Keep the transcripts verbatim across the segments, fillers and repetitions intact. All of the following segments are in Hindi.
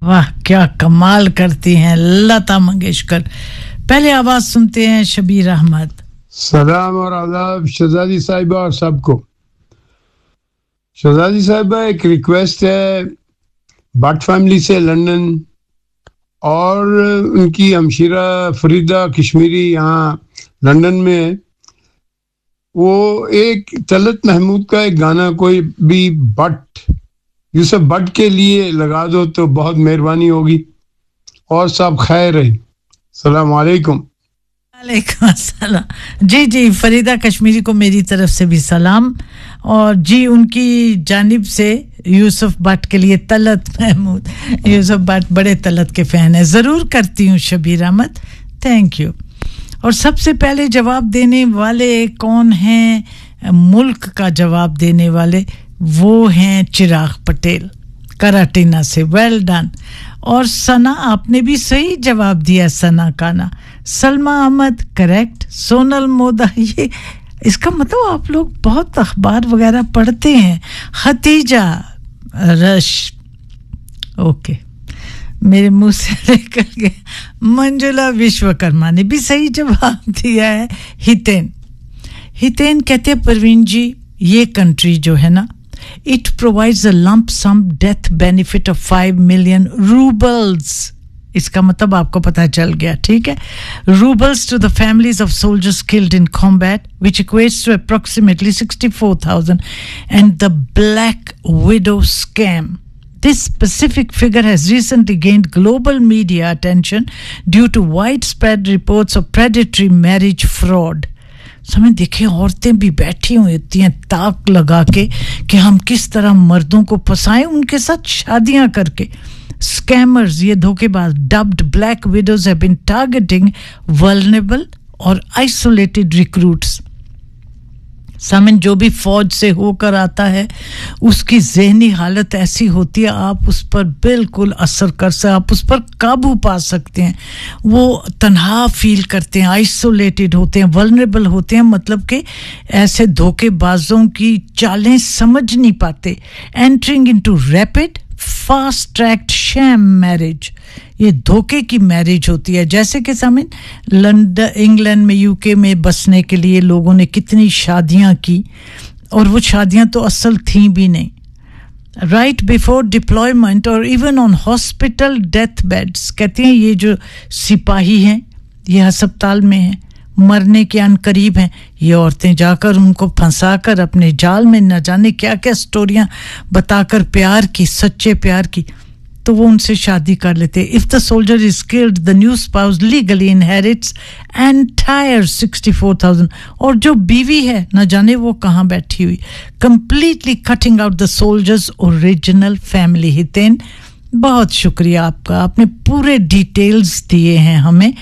वाह क्या कमाल करती हैं लता मंगेशकर। पहले आवाज सुनते हैं शबीर अहमद। सलाम और आदाब शहजादी साहिबा और सबको। शहजादी साहिबा एक रिक्वेस्ट है भट्ट फैमिली से लंदन और उनकी हमशीरा फरीदा कश्मीरी यहाँ लंदन में, वो एक तलत महमूद का एक गाना कोई भी भट्ट यूसुफ भट्ट के लिए लगा दो तो बहुत मेहरबानी होगी और सब खैर रहे। सलाम वालेकुम। वालेकुम अस्सलाम। जी जी फरीदा कश्मीरी को मेरी तरफ से भी सलाम और जी उनकी जानिब से यूसुफ भट्ट के लिए तलत महमूद। यूसुफ भट्ट बड़े तलत के फैन है, ज़रूर करती हूँ शबीर अहमद, थैंक यू। और सबसे पहले जवाब देने वाले कौन हैं? मुल्क का जवाब देने वाले वो हैं चिराग पटेल कराटीना से, वेल डन। और सना आपने भी सही जवाब दिया, सना काना। सलमा अहमद करेक्ट। सोनल मोदा, ये इसका मतलब आप लोग बहुत अखबार वगैरह पढ़ते हैं। खतीजा रश, ओके मेरे मुंह से निकल गया। मंजुला विश्वकर्मा ने भी सही जवाब दिया है। हितेन हितेन कहते हैं परवीन जी ये कंट्री जो है ना, it provides a lump sum death benefit of five million rubles. इसका मतलब आपको पता चल गया, ठीक है। Rubles to the families of soldiers killed in combat, which equates to approximately sixty-four thousand. And the Black Widow scam. This specific figure has recently gained global media attention due to widespread reports of predatory marriage fraud. समय देखिए औरतें भी बैठी हुई होती हैं ताक लगा के कि हम किस तरह मर्दों को फंसाएं उनके साथ शादियां करके। स्कैमर्स, ये धोखेबाज, dubbed black widows have been targeting vulnerable और आइसोलेटेड रिक्रूट्स। सामन जो भी फौज से होकर आता है उसकी ज़हनी हालत ऐसी होती है, आप उस पर बिल्कुल असर कर सकते, आप उस पर काबू पा सकते हैं। वो तन्हा फील करते हैं, आइसोलेटेड होते हैं, वल्नरेबल होते हैं, मतलब कि ऐसे धोखेबाजों की चालें समझ नहीं पाते। Entering into rapid fast tracked sham marriage, ये धोखे की मैरिज होती है। जैसे कि सामने लंदन, इंग्लैंड में, यूके में बसने के लिए लोगों ने कितनी शादियां की और वो शादियां तो असल थी भी नहीं। राइट बिफोर डिप्लॉयमेंट और even on hospital death beds, कहते हैं ये जो सिपाही हैं ये अस्पताल में हैं, मरने के अन करीब हैं, ये औरतें जाकर उनको फंसाकर अपने जाल में न जाने क्या क्या स्टोरियां बताकर प्यार की, सच्चे प्यार की, तो वो उनसे शादी कर लेते। If the soldier is killed the new spouse legally inherits entire sixty four thousand. और जो बीवी है न जाने वो कहाँ बैठी हुई, completely cutting out the soldiers original family. Hiten बहुत शुक्रिया आपका, आपने पूरे डिटेल्स दिए हैं हमें।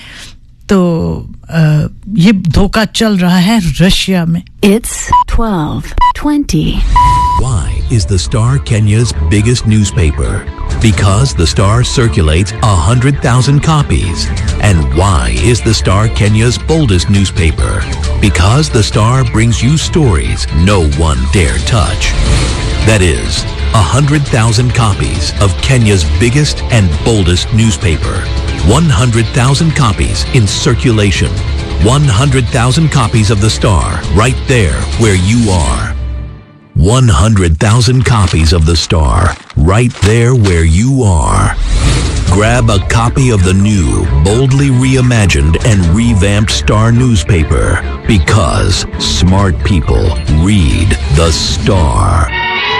तो आ, ये धोखा चल रहा है रशिया में। It's twelve twenty. Why is the Star Kenya's biggest newspaper? Because the Star circulates a hundred thousand copies. And why is the Star Kenya's boldest newspaper? Because the Star brings you stories no one dare touch. That is, a hundred thousand copies of Kenya's biggest and boldest newspaper. One hundred thousand copies in circulation. One hundred thousand copies of the Star right there where you are. One hundred thousand copies of the Star right there where you are. Grab a copy of the new, boldly reimagined and revamped Star newspaper because smart people read the Star.